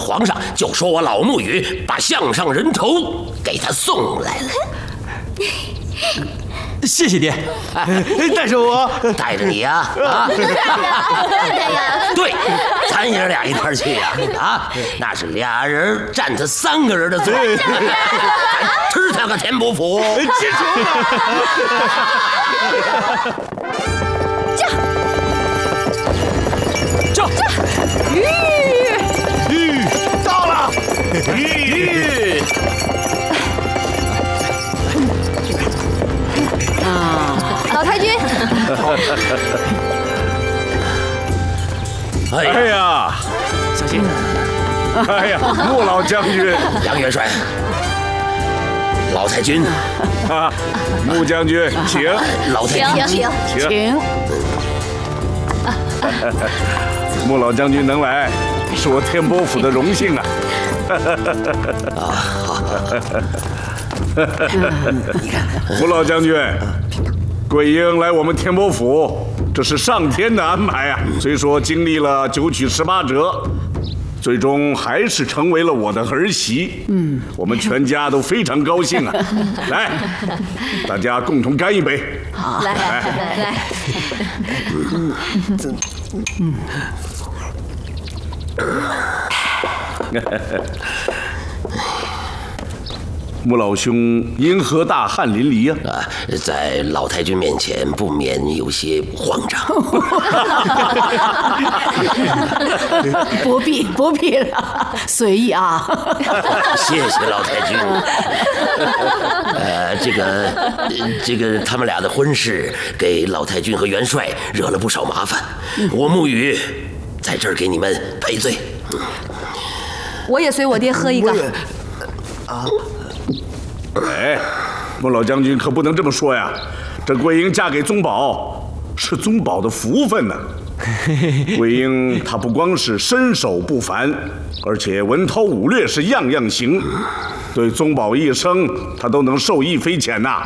皇上就说我老木雨把项上人头给他送来了。 谢谢爹，带着我， 带着你呀，啊，对，咱爷俩一块去呀，啊，那是俩人占他3个人的罪，咱吃他个田伯虎。 记住了。驾，到了， 老太君， 哎呀， 小心！ 哎呀，穆老将军， 杨元帅，老太君， 啊，穆将军，请， 老太君， 请。穆老将军能来，是我天波府的荣幸啊！ 你看， 穆老将军，桂英来我们天波府，这是上天的安排啊！虽说经历了9曲18折，最终还是成为了我的儿媳。我们全家都非常高兴啊！来，大家共同干一杯。 好，来。 穆老兄因何大汗淋漓呀？ 在老太君面前不免有些慌张。 不必了，随意啊。 谢谢老太君。这个他们俩的婚事给老太君和元帅惹了不少麻烦，我沐雨在这儿给你们赔罪。 我也随我爹喝一个。 哎，穆老将军可不能这么说呀！这桂英嫁给宗保，是宗保的福分呢。桂英她不光是身手不凡，而且文韬武略是样样行，对宗保一生她都能受益匪浅呐。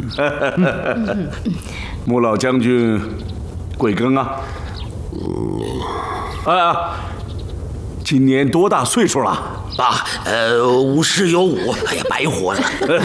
穆老将军贵庚啊？今年多大岁数了 ？50有5，哎呀，白活了。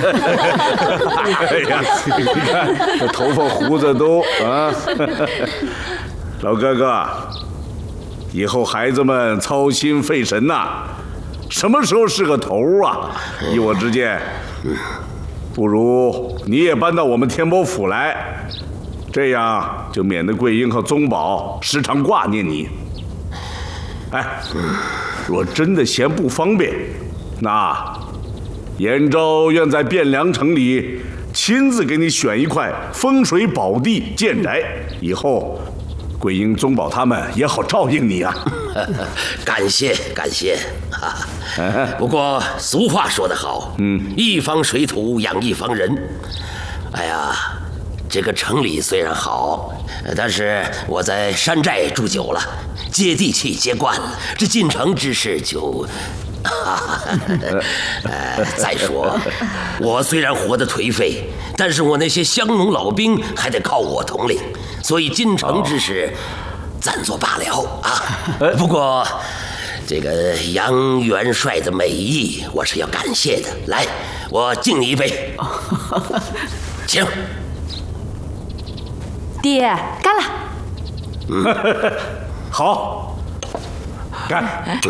哎呀，你看这头发胡子都啊！老哥哥，以后孩子们操心费神呐，什么时候是个头啊？依我之见，不如你也搬到我们天波府来，这样就免得桂英和宗保时常挂念你。哎，若真的嫌不方便，那延昭愿在汴梁城里亲自给你选一块风水宝地建宅，以后桂英、宗保他们也好照应你啊。 感谢。不过俗话说得好，一方水土养一方人。哎呀，这个城里虽然好，但是我在山寨住久了，接地气接惯了，这进城之事就……再说，我虽然活得颓废，但是我那些乡农老兵还得靠我统领，所以进城之事暂作罢了啊。不过，这个杨元帅的美意，我是要感谢的。来，我敬你一杯，请。 爹，干了。 好，干。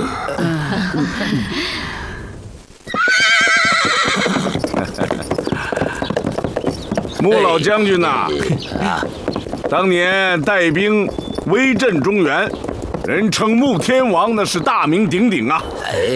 穆老将军呐，当年带兵威震中原，人称穆天王，那是大名鼎鼎啊。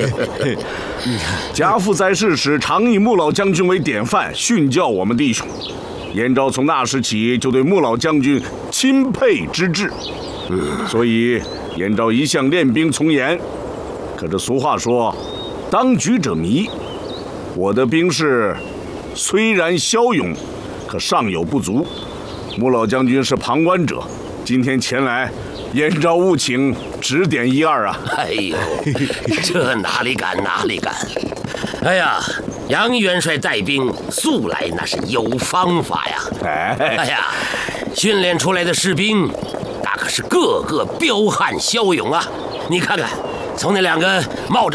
家父在世时，常以穆老将军为典范，训教我们弟兄。延昭从那时起就对穆老将军钦佩之至，所以延昭一向练兵从严。可这俗话说，当局者迷。我的兵士虽然骁勇，可尚有不足。穆老将军是旁观者，今天前来，延昭务请指点一二啊！ 哎呦，这哪里敢哪里敢！哎呀，杨元帅带兵素来那是有方法呀！哎呀，训练出来的士兵，那可是个个彪悍骁勇啊！你看看，从那2个冒着